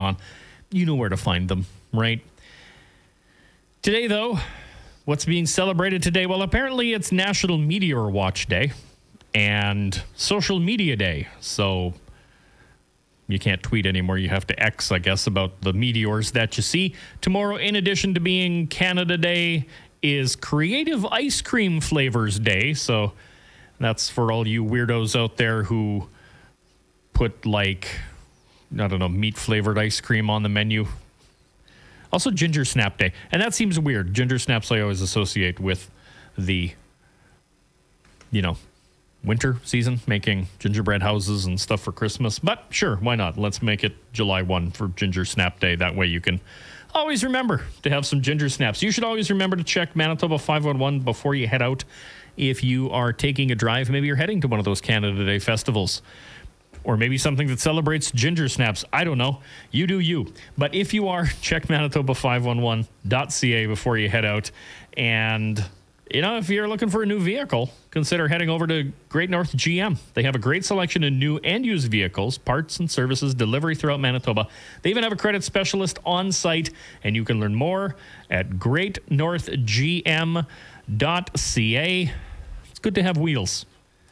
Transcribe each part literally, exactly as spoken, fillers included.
on. You know where to find them, right? Today, though, what's being celebrated today? Well, apparently it's National Meteor Watch Day and Social Media Day. So you can't tweet anymore. You have to X, I guess, about the meteors that you see. Tomorrow, in addition to being Canada Day, is Creative Ice Cream Flavors Day. So that's for all you weirdos out there who put, like, I don't know, meat-flavored ice cream on the menu. Also, Ginger Snap Day. And that seems weird. Ginger snaps I always associate with the, you know, winter season, making gingerbread houses and stuff for Christmas. But sure, why not? Let's make it July first for Ginger Snap Day. That way you can always remember to have some ginger snaps. You should always remember to check Manitoba five one one before you head out. If you are taking a drive, maybe you're heading to one of those Canada Day festivals. Or maybe something that celebrates ginger snaps. I don't know. You do you. But if you are, check Manitoba five one one dot c a before you head out. And, you know, if you're looking for a new vehicle, consider heading over to Great North G M. They have a great selection of new and used vehicles, parts and services, delivery throughout Manitoba. They even have a credit specialist on site, and you can learn more at great north g m dot c a. It's good to have wheels.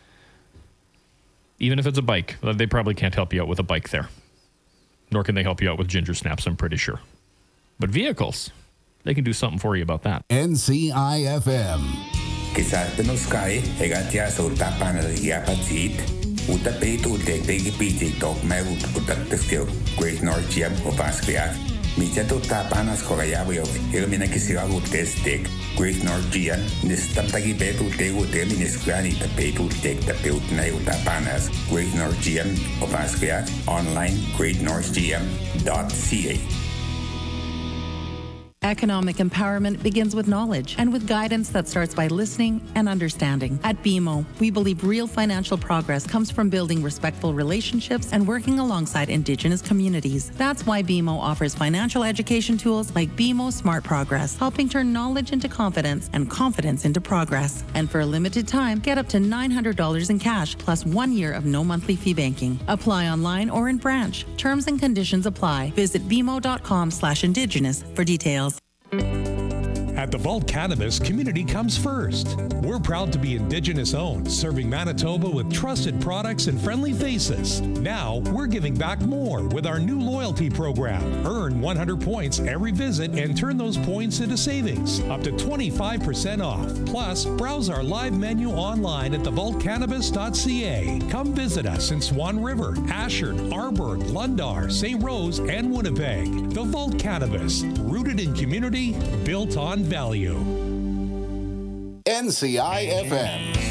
Even if it's a bike. They probably can't help you out with a bike there. Nor can they help you out with ginger snaps, I'm pretty sure. But vehicles, they can do something for you about that. N C I F M. Kisarte no sky, egatia so tapana yapatsit. Uta peit utek teki piti tok me ut utak teskil. Great North G M opaskriat. Michato tapanas korayabio, ilmina kisiagu testek. Great North G M, nistam tagi betu tegu terminiskrani ta petu tek ta peut na tapanas. Great North G M opaskriat. Online great north g m dot c a. Economic empowerment begins with knowledge and with guidance that starts by listening and understanding. At B M O, we believe real financial progress comes from building respectful relationships and working alongside Indigenous communities. That's why B M O offers financial education tools like B M O Smart Progress, helping turn knowledge into confidence and confidence into progress. And for a limited time, get up to nine hundred dollars in cash plus one year of no monthly fee banking. Apply online or in branch. Terms and conditions apply. Visit b m o dot com slash indigenous for details. At the Vault Cannabis, community comes first. We're proud to be Indigenous owned, serving Manitoba with trusted products and friendly faces. Now, we're giving back more with our new loyalty program. Earn one hundred points every visit and turn those points into savings, up to twenty-five percent off. Plus, browse our live menu online at the vault cannabis dot c a. Come visit us in Swan River, Ashford, Arborg, Lundar, Saint Rose, and Winnipeg. The Vault Cannabis, rooted in community, built on value. N C I F M.